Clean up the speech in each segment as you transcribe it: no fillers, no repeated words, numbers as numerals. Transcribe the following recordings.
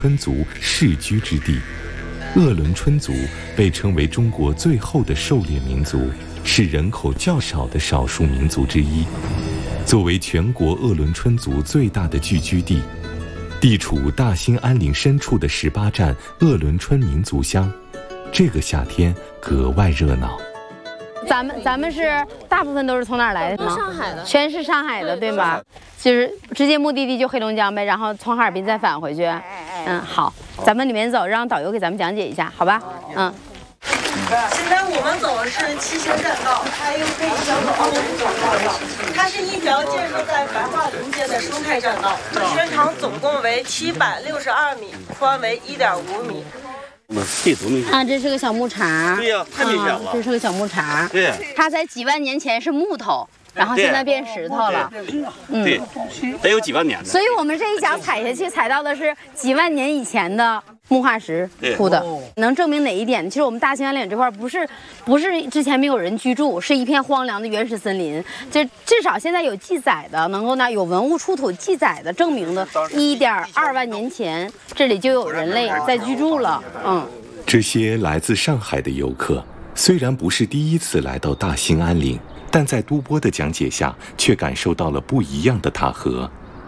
村族世居之地。鄂伦春族被称为中国最后的狩猎民族，是人口较少的少数民族之一。作为全国鄂伦春族最大的聚居地，地处大兴安岭深处的18站鄂伦春民族乡，这个夏天格外热闹。 咱们是大部分都是从哪儿来的吗？ 上海的， 全是上海的，对吧？就是直接目的地就黑龙江呗，然后从哈尔滨再返回去。好，咱们里面走，让导游给咱们讲解一下，好吧？ 现在我们走的是七星栈道，它又可以叫做奥运栈道，它是一条建设在白桦林间的生态栈道，全长总共为762米，宽为1.5米。 地图明显啊，这是个小木碴。 对呀，太明显了。 这是个小木碴。 对， 它在几万年前是木头，然后现在变石头了。 对，得有几万年的。 所以我们这一脚踩下去，踩到的是几万年以前的木化石铺的。能证明哪一点？其实我们大兴安岭这块不是之前没有人居住，是一片荒凉的原始森林。这至少现在有记载的，能够有文物出土记载的证明的，1.2万年前这里就有人类在居住了。 这些来自上海的游客虽然不是第一次来到大兴安岭，但在都波的讲解下，却感受到了不一样的塔河。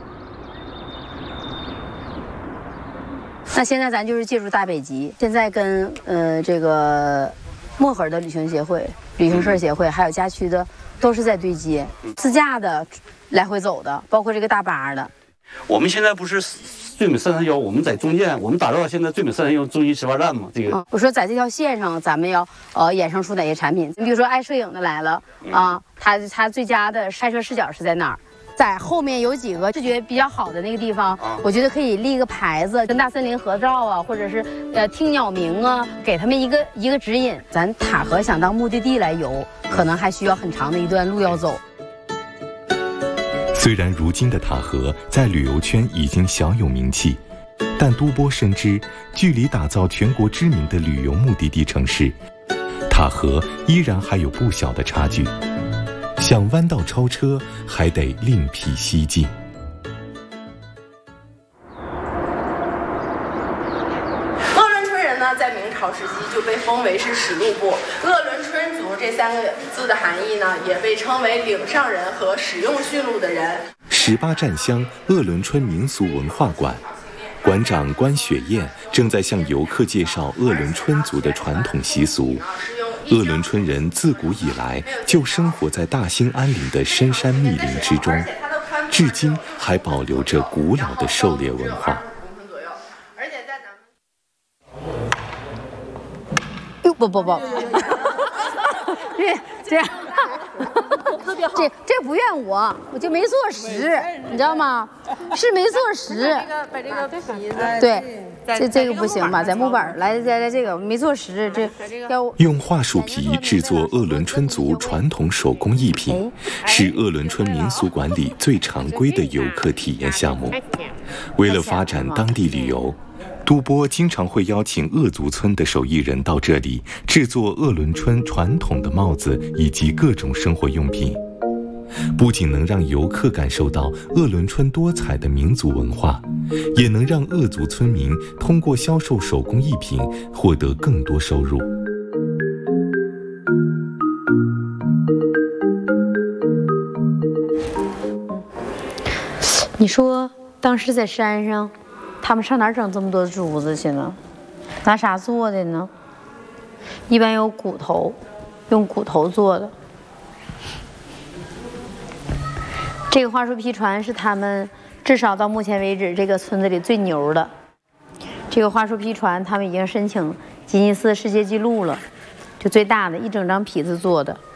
那现在咱就是借助大北极，现在跟这个漠河的旅行协会、旅行社协会，还有家区的，都是在对接，自驾的来回走的，包括这个大巴的。 我们现在不是最美331，我们在中间，我们打造现在最美331中心18站嘛，这个。 我说在这条线上，咱们要衍生出哪些产品？你比如说爱摄影的来了啊，他最佳的拍摄视角是在哪儿？在后面有几个视觉比较好的那个地方，我觉得可以立个牌子，跟大森林合照啊，或者是听鸟鸣啊，给他们一个指引。咱塔河想当目的地来游，可能还需要很长的一段路要走。 虽然如今的塔河在旅游圈已经小有名气，但都波深知，距离打造全国知名的旅游目的地城市，塔河依然还有不小的差距。想弯道超车，还得另辟蹊径。 鄂伦春人呢，在明朝时期就被封为是使路部。鄂伦春族这3个字的含义呢，也被称为岭上人和使用驯鹿的人。 18站乡鄂伦春民俗文化馆馆长关雪燕正在向游客介绍鄂伦春族的传统习俗。鄂伦春人自古以来就生活在大兴安岭的深山密林之中，至今还保留着古老的狩猎文化。 而且在不，这样，这不怨我就没做实，你知道吗？是没做实。 把这个皮对，这个不行吧？在木板来这个没做实，这要用桦树皮制作鄂伦春族传统手工艺品，是鄂伦春民俗馆里最常规的游客体验项目。为了发展当地旅游，都波经常会邀请鄂族村的手艺人到这里制作鄂伦春传统的帽子以及各种生活用品，不仅能让游客感受到鄂伦春多彩的民族文化，也能让鄂族村民通过销售手工艺品获得更多收入。 你说当时在山上，他们上哪儿整这么多珠子去呢？拿啥做的呢？一般有骨头，用骨头做的。这个桦树皮船是他们至少到目前为止这个村子里最牛的。这个桦树皮船他们已经申请吉尼斯世界纪录了，就最大的一整张皮子做的。